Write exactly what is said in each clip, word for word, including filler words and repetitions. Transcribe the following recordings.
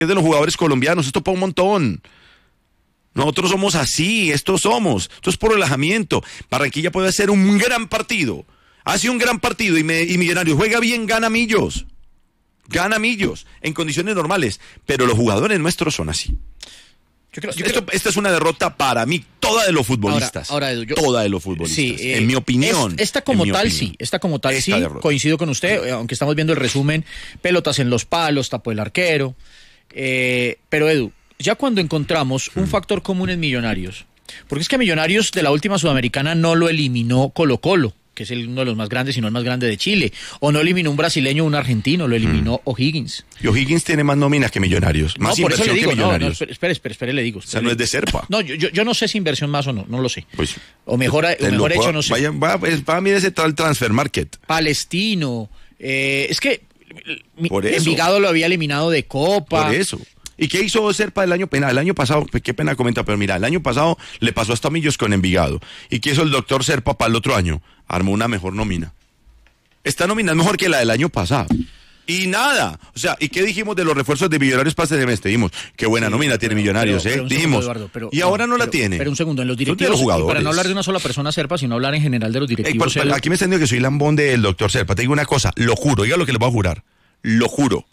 de los jugadores colombianos, esto para un montón. Nosotros somos así, estos somos, esto es por relajamiento. Barranquilla puede hacer un gran partido, hace un gran partido y, me, y Millonarios juega bien, gana Millos, gana Millos en condiciones normales, pero los jugadores nuestros son así. Yo creo, yo Esto, creo... Esta es una derrota para mí, toda de los futbolistas. Ahora, ahora Edu, yo... toda de los futbolistas, sí, eh, en mi opinión. Es, esta como tal, opinión. sí, esta como tal, esta sí, derrota. Coincido con usted, aunque estamos viendo el resumen, pelotas en los palos, tapó el arquero, eh, pero Edu, ya cuando encontramos un factor común en Millonarios, porque es que Millonarios de la última Sudamericana no lo eliminó Colo-Colo, que es el, uno de los más grandes y no el más grande de Chile, o no eliminó un brasileño o un argentino, lo eliminó mm. O'Higgins. Y O'Higgins tiene más nóminas que Millonarios, más no, por inversión eso le digo, que Millonarios. No, no, espere, espere, espere, espere, le digo. Espere. O sea, no es de Serpa. No, yo, yo, yo no sé si inversión más o no, no lo sé. Pues, o mejor, o mejor hecho, no sé. Vaya, va, va a mirar ese tal transfer market. Palestino, eh, es que por eso. Envigado lo había eliminado de Copa. Por eso. ¿Y qué hizo Serpa el año pena? El año pasado, qué pena comenta, pero mira, el año pasado le pasó hasta Millos con Envigado. ¿Y qué hizo el doctor Serpa para el otro año? Armó una mejor nómina. Esta nómina es mejor que la del año pasado. Y nada, o sea, ¿y qué dijimos de los refuerzos de Millonarios para este semestre? Dijimos, qué buena sí, nómina tiene Millonarios, pero, ¿eh? Pero dijimos, segundo, Eduardo, pero, y ahora no, no la pero, tiene. Pero un segundo, en los directivos, los y para no hablar de una sola persona Serpa, sino hablar en general de los directivos. Ey, por, aquí me está diciendo que soy lambón del doctor Serpa. Te digo una cosa, lo juro, diga lo que le voy a jurar, lo juro.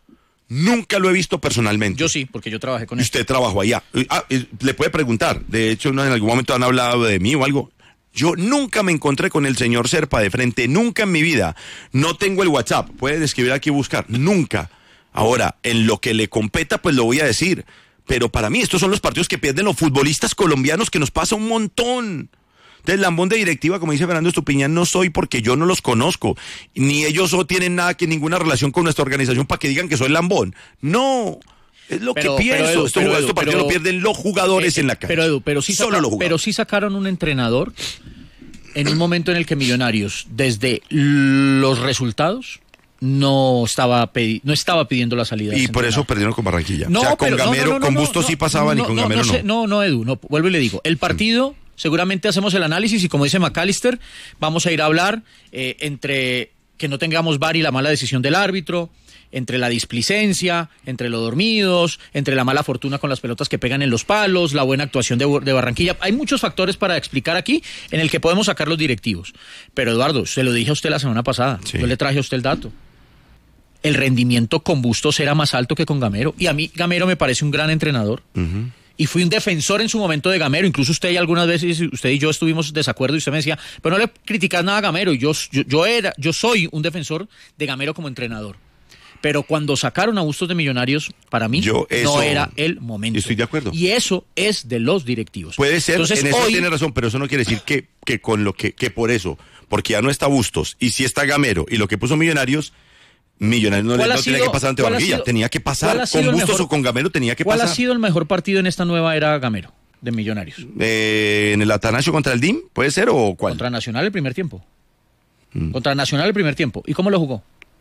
Nunca lo he visto personalmente. Yo sí, porque yo trabajé con él. Usted trabajó allá. Ah, le puede preguntar. De hecho, ¿no? En algún momento han hablado de mí o algo. Yo nunca me encontré con el señor Serpa de frente. Nunca en mi vida. No tengo el WhatsApp. Puede escribir aquí y buscar. Nunca. Ahora, en lo que le competa, pues lo voy a decir. Pero para mí, estos son los partidos que pierden los futbolistas colombianos, que nos pasa un montón. Del lambón de directiva, como dice Fernando Estupiñán, no soy porque yo no los conozco, ni ellos no tienen nada que ninguna relación con nuestra organización para que digan que soy lambón. No, es lo pero, que pienso. Pero, Edu, Esto, pero, estos partidos lo pierden los jugadores eh, en la cancha. Pero, Edu, pero, sí Solo saca, los jugadores. pero sí sacaron un entrenador en un momento en el que Millonarios, desde los resultados, no estaba pedi- no estaba pidiendo la salida. Y por eso perdieron con Barranquilla. No, o sea, con pero, Gamero, no, no, no, con no, Bustos no, sí pasaban no, y con no, Gamero no. no. Sé, no, no, Edu, no, vuelvo y le digo. El partido... Sí. Seguramente hacemos el análisis y como dice McAllister, vamos a ir a hablar eh, entre que no tengamos V A R y la mala decisión del árbitro, entre la displicencia, entre los dormidos, entre la mala fortuna con las pelotas que pegan en los palos, la buena actuación de, de Barranquilla. Hay muchos factores para explicar aquí en el que podemos sacar los directivos. Pero Eduardo, se lo dije a usted la semana pasada, sí. Yo le traje a usted el dato. El rendimiento con Bustos era más alto que con Gamero. Y a mí Gamero me parece un gran entrenador. Uh-huh. Y fui un defensor en su momento de Gamero, incluso usted y algunas veces, usted y yo estuvimos de desacuerdo y usted me decía, pero no le criticas nada a Gamero, yo, yo, yo, era, yo soy un defensor de Gamero como entrenador. Pero cuando sacaron a Bustos de Millonarios, para mí yo eso, no era el momento. Estoy de acuerdo. Y eso es de los directivos. Puede ser, Entonces, en eso hoy, tiene razón, pero eso no quiere decir que, que con lo que, que por eso, porque ya no está Bustos, y si está Gamero, y lo que puso Millonarios, Millonarios no, no sido, tenía que pasar ante Barranquilla, sido, tenía que pasar con Bustos mejor, o con Gamero, tenía que ¿cuál pasar. ¿Cuál ha sido el mejor partido en esta nueva era Gamero, de Millonarios? Eh, ¿En el Atanasio contra el D I M? ¿Puede ser o cuál? Contra Nacional el primer tiempo. Mm. Contra Nacional el primer tiempo. ¿Y cómo lo jugó?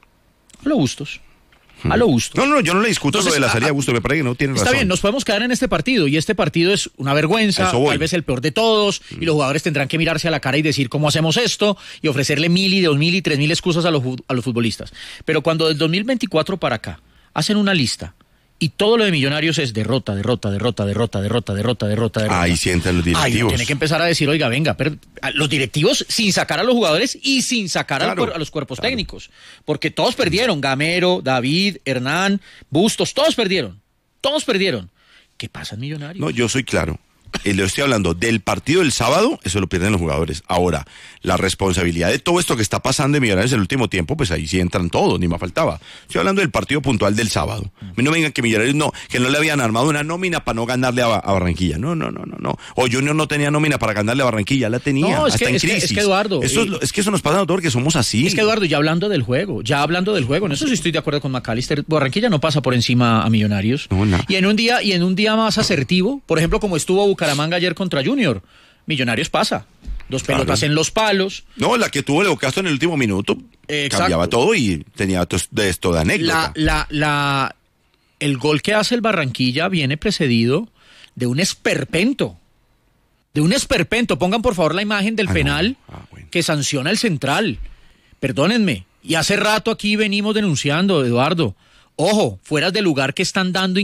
A lo Bustos. A lo Bustos. No, no, yo no le discuto Entonces, lo de la salida de Bustos, me parece que no tiene está razón. Está bien, nos podemos quedar en este partido, y este partido es una vergüenza, tal vez el peor de todos, mm. y los jugadores tendrán que mirarse a la cara y decir cómo hacemos esto, y ofrecerle mil y dos mil y tres mil excusas a los, a los futbolistas. Pero cuando del dos mil veinticuatro para acá hacen una lista, y todo lo de Millonarios es derrota, derrota, derrota, derrota, derrota, derrota, derrota, derrota. Ahí sientan los directivos. Ahí tiene que empezar a decir, oiga, venga, pero los directivos sin sacar a los jugadores y sin sacar claro, al, a los cuerpos claro. técnicos. Porque todos perdieron. Gamero, David, Hernán, Bustos, todos perdieron. Todos perdieron. ¿Qué pasa en Millonarios? No, yo soy claro. Eh, le estoy hablando del partido del sábado, eso lo pierden los jugadores. Ahora, la responsabilidad de todo esto que está pasando en Millonarios en el último tiempo, pues ahí sí entran todos, ni más faltaba. Estoy hablando del partido puntual del sábado. A mí no me digan que Millonarios no, que no le habían armado una nómina para no ganarle a, a Barranquilla. No, no, no, no, no. O Junior no tenía nómina para ganarle a Barranquilla, la tenía, no, es hasta que, en es crisis. Que, es que Eduardo... Eso eh, es, es que eso nos pasa a nosotros, que somos así. Es que Eduardo, ya hablando del juego, ya hablando del juego, en eso sí estoy de acuerdo con McAllister, Barranquilla no pasa por encima a Millonarios. No, no. Y en un día, y en un día más asertivo, por ejemplo, como estuvo Bucaramanga ayer contra Junior, Millonarios pasa. Dos pelotas claro. en los palos. No, la que tuvo Leo Castro en el último minuto. Exacto. Cambiaba todo y tenía de esto de anécdota. La, la, la, el gol que hace el Barranquilla viene precedido de un esperpento. De un esperpento. Pongan por favor la imagen del ah, penal no. ah, bueno. que sanciona el central. Perdónenme. Y hace rato aquí venimos denunciando, Eduardo. Ojo, fueras de lugar que están dando